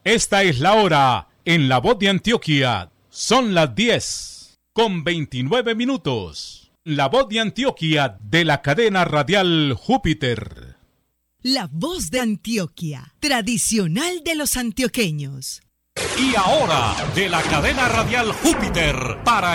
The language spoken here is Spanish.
Esta es la hora en La Voz de Antioquia. Son las 10:29. La Voz de Antioquia de la cadena radial Júpiter. La Voz de Antioquia, tradicional de los antioqueños. Y ahora, de la cadena radial Júpiter, para